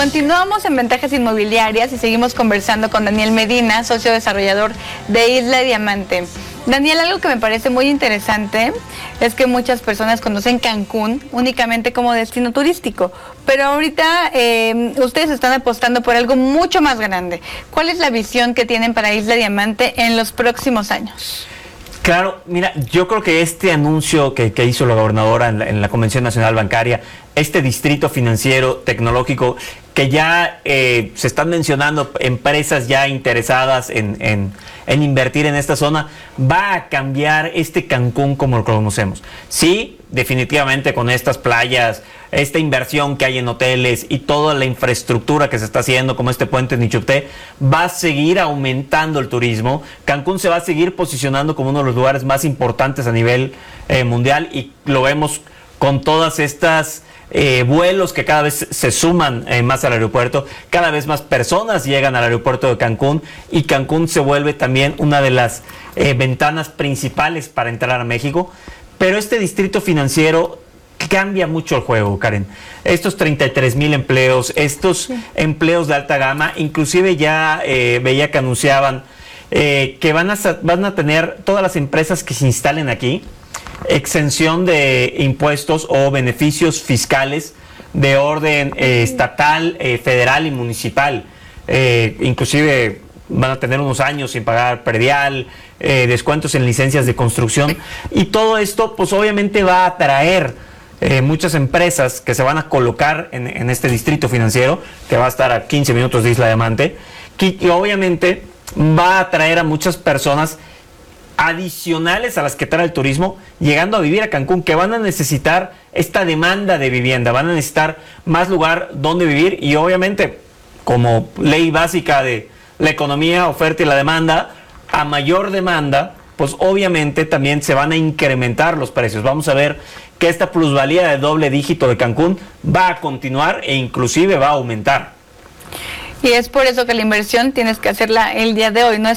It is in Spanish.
Continuamos en Ventajas Inmobiliarias y seguimos conversando con Daniel Medina, socio desarrollador de Isla Diamante. Daniel, algo que me parece muy interesante es que muchas personas conocen Cancún únicamente como destino turístico, pero ahorita ustedes están apostando por algo mucho más grande. ¿Cuál es la visión que tienen para Isla Diamante en los próximos años? Claro, mira, yo creo que este anuncio que hizo la gobernadora en la Convención Nacional Bancaria, este distrito financiero tecnológico, que ya se están mencionando empresas ya interesadas en invertir en esta zona, va a cambiar este Cancún como lo conocemos. Sí, definitivamente con estas playas, esta inversión que hay en hoteles y toda la infraestructura que se está haciendo, como este puente Nichupté, va a seguir aumentando el turismo. Cancún se va a seguir posicionando como uno de los lugares más importantes a nivel mundial, y lo vemos con todas estas vuelos que cada vez se suman más al aeropuerto. Cada vez más personas llegan al aeropuerto de Cancún, y Cancún se vuelve también una de las ventanas principales para entrar a México. Pero este distrito financiero cambia mucho el juego, Karen. Estos 33,000 empleos, estos empleos de alta gama, inclusive ya veía que anunciaban que van a tener todas las empresas que se instalen aquí exención de impuestos o beneficios fiscales de orden estatal, federal y municipal. Inclusive van a tener unos años sin pagar predial, descuentos en licencias de construcción, y todo esto pues obviamente va a atraer muchas empresas que se van a colocar en este distrito financiero, que va a estar a 15 minutos de Isla Diamante, y obviamente va a atraer a muchas personas adicionales a las que trae el turismo, llegando a vivir a Cancún, que van a necesitar esta demanda de vivienda, van a necesitar más lugar donde vivir, y obviamente, como ley básica de la economía, oferta y la demanda, a mayor demanda, pues obviamente también se van a incrementar los precios. Vamos a ver que esta plusvalía de doble dígito de Cancún va a continuar e inclusive va a aumentar. Y es por eso que la inversión tienes que hacerla el día de hoy, ¿no?